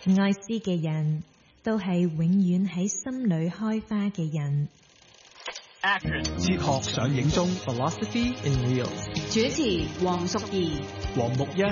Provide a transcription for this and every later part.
愛詩嘅人都係永遠喺心裏開花嘅人。 哲學上映中 Philosophy in Wheels， 主持黃淑儀、 黃木欣。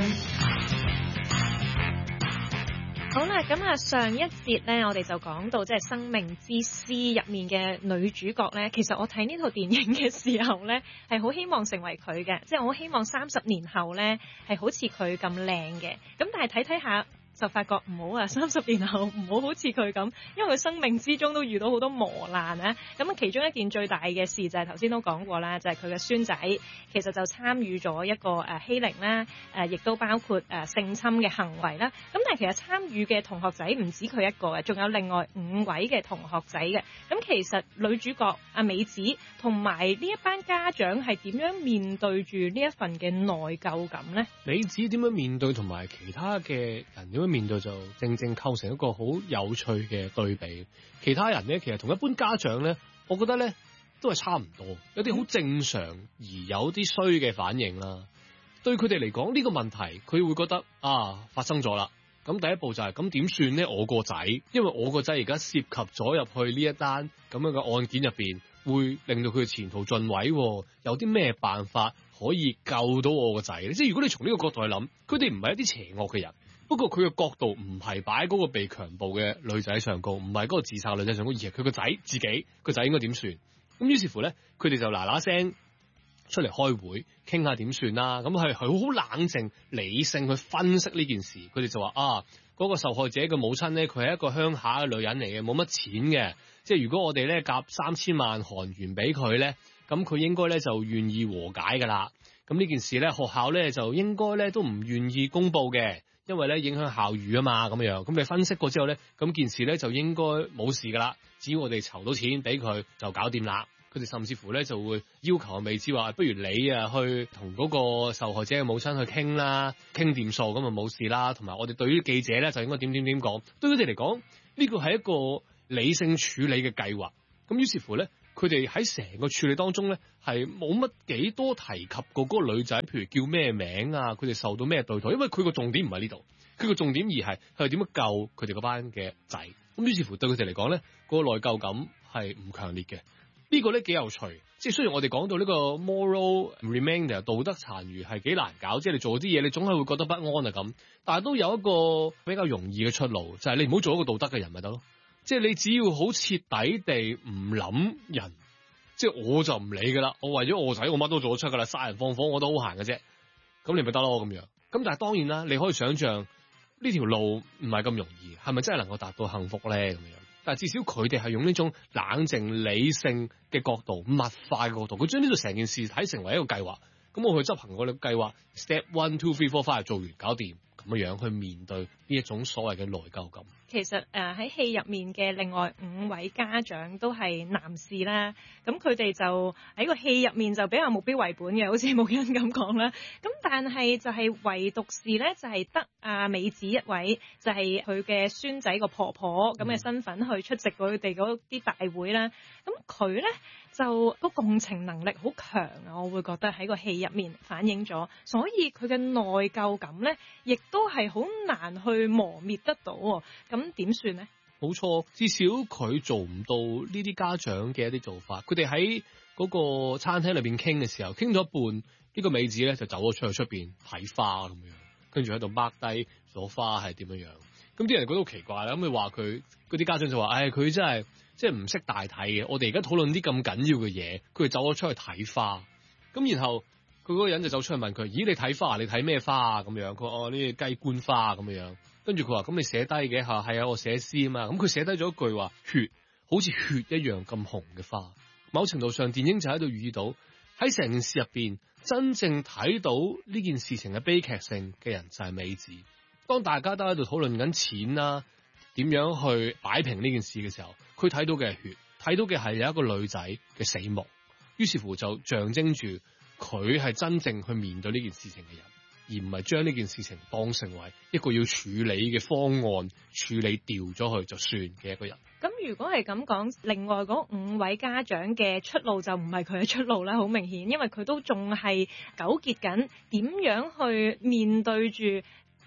好啦，咁上一節咧，我哋就講到即係《生命之詩》入面嘅女主角咧。其實我睇呢套電影嘅時候咧，係好希望成為佢嘅，即係我好希望30年後咧係好似佢咁靚嘅。咁但係睇下就發覺唔好啊！30年後唔好好似佢咁，因為佢生命之中都遇到好多磨難啊！咁其中一件最大嘅事就係頭先都講過啦，就係佢嘅孫仔其實就參與咗一個欺凌啦，亦都包括性侵嘅行為啦。咁但係其實參與嘅同學仔唔止佢一個嘅，仲有另外5位嘅同學仔嘅。咁其實女主角阿美子同埋呢一班家長係點樣面對住呢一份嘅內疚感呢？ 美子點樣面對同埋其他嘅人點樣面對，就正正構成一個好有趣嘅對比。其他人咧，其實同一般家長咧，我覺得咧都係差唔多，有啲好正常而有啲衰嘅反應啦。對佢哋嚟講呢個問題，佢會覺得發生咗啦。咁第一步就係咁點算咧？我個仔，因為我個仔而家涉及咗入去呢一單咁樣嘅案件入邊，會令到佢嘅前途盡毀，有啲咩辦法可以救到我個仔咧？即係如果你從呢個角度去諗，佢哋唔係一啲邪惡嘅人。不過佢嘅角度唔係擺嗰個被強暴嘅女仔上高，唔係嗰個自殺女仔上高，而係佢個仔自己個仔應該點算？咁於是乎咧，佢哋就嗱嗱聲出嚟開會傾下點算啦。咁係好冷靜理性去分析呢件事。佢哋就話嗰個受害者嘅母親咧，佢係一個鄉下嘅女人嚟嘅，冇乜錢嘅。即係如果我哋咧夾3000萬韓元俾佢咧，咁佢應該咧就願意和解噶啦。咁呢件事咧，學校咧就應該咧都唔願意公佈嘅。因為咧影響校譽啊嘛，咁樣，咁你分析過之後咧，咁件事咧就應該冇事噶啦，只要我哋籌到錢俾佢就搞掂啦。佢哋甚至乎咧就會要求美子話，不如你去同嗰個受害者嘅母親去傾啦，傾掂數咁就冇事啦。同埋我哋對於記者咧就應該點講，對佢哋嚟講呢個係一個理性處理嘅計劃。咁於是乎咧，佢哋喺成個處理當中咧，係冇乜幾多提及過嗰個女仔，譬如叫咩名啊，佢哋受到咩對待，因為佢個重點唔係呢度，佢個重點而係佢點樣救佢哋嗰班嘅仔。咁於是乎對佢哋嚟講咧，嗰個內疚感係唔強烈嘅。呢個咧幾有趣，即係雖然我哋講到呢個 moral remainder 道德殘餘係幾難搞，即係你做啲嘢你總係會覺得不安啊咁，但係都有一個比較容易嘅出路，就係你唔好做一個道德嘅人咪得咯。即係你只要好徹底地唔諗人，即係我就唔理噶啦，我為咗我仔我乜都做得出噶啦，殺人放火我都好閒嘅啫，咁你咪得咯咁樣。咁但係當然啦，你可以想象呢條路唔係咁容易，係咪真係能夠達到幸福咧咁樣？但係至少佢哋係用呢種冷靜理性嘅角度、物化嘅角度，佢將呢度成件事睇成為一個計劃。咁我去執行我哋計劃 ，step 1、2、3、4、5做完搞掂，咁樣去面對呢一種所謂嘅內疚感。 其實喺戲入面嘅另外5位家長都係男士啦，咁佢哋就喺個戲入面就比較目標為本嘅，好似木欣咁講啦。咁但係就係唯獨是咧，就係得阿美子一位，就係佢嘅孫仔個婆婆咁嘅身份去出席佢哋嗰啲大會啦。咁佢咧就個共情能力好強啊，我會覺得喺個戲入面反映咗，所以佢嘅內疚感咧，亦都係好難去磨滅得到。咁點算呢？ 冇錯，至少佢做唔到呢啲家長嘅一啲做法。佢哋喺嗰個餐廳裏邊傾嘅時候，傾咗一半，呢個美子咧就走咗出去出邊睇花咁樣，跟住喺度 mark 低咗花係點樣樣。咁啲人覺得好奇怪啦，咁你話佢嗰啲家長就話，佢真係即係唔識大體嘅。我哋而家討論啲咁緊要嘅嘢，佢哋走咗出去睇花。咁然後佢嗰個人就走出去問佢：咦，你睇花？你睇咩花啊？咁樣，佢話呢個雞冠花咁樣。跟住佢話：咁你寫低嘅嚇？係啊，我寫詩啊嘛。咁佢寫低咗一句話：血好似血一樣咁紅嘅花。某程度上，電影就喺度寓意到喺成件事入邊，真正睇到呢件事情嘅悲劇性嘅人就係美子。當大家都喺度討論緊錢啦，點樣去擺平呢件事嘅時候，佢睇到嘅係血，睇到嘅係有一個女仔嘅死亡。於是乎就象徵住佢係真正去面對呢件事情嘅人，而唔係將呢件事情當成為一個要處理嘅方案，處理掉咗去就算嘅一個人。 咁如果係咁講，另外嗰5位家長嘅出路就唔係佢嘅出路啦，好明顯，因為佢都仲係糾結緊點樣去面對住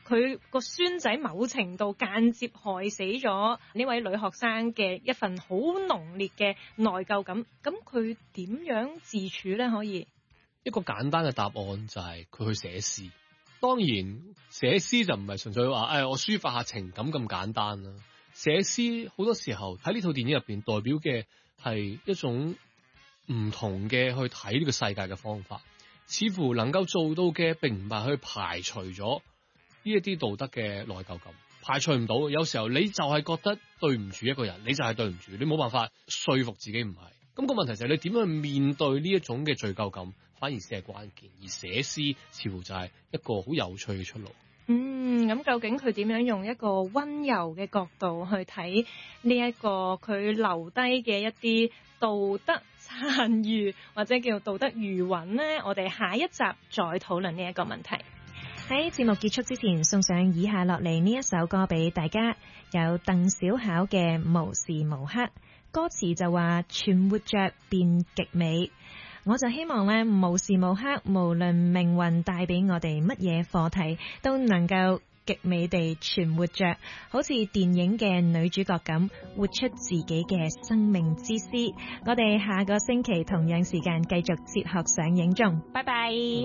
佢個孫仔某程度間接害死咗呢位女學生嘅一份好濃烈嘅內疚感，咁佢點樣自處咧？可以一個簡單嘅答案就係佢去寫詩。當然寫詩就唔係純粹話我抒發下情感咁簡單啦。寫詩好多時候喺呢套電影入邊代表嘅係一種唔同嘅去睇呢個世界嘅方法，似乎能夠做到嘅並唔係去排除咗呢一啲道德嘅內疚感，排除唔到。有時候你就係覺得對唔住一個人，你就係對唔住，你冇辦法說服自己唔係。咁個問題就係你點樣去面對呢一種嘅罪疚感，反而先係關鍵。而寫詩似乎就係一個好有趣嘅出路。 咁究竟佢點樣用一個溫柔嘅角度去睇呢一個佢留低嘅一啲道德殘餘或者叫道德餘韻呢？我哋下一集再討論呢一個問題。 喺節目結束之前，送上以下落嚟呢一首歌俾大家，有鄧小巧嘅無時無刻，歌詞就話存活着便極美。我就希望咧，無時無刻，無論命運帶俾我哋乜嘢課題，都能夠極美地存活着，好似電影嘅女主角咁，活出自己嘅生命之詩。我哋下個星期同樣時間繼續哲學上映中，拜拜。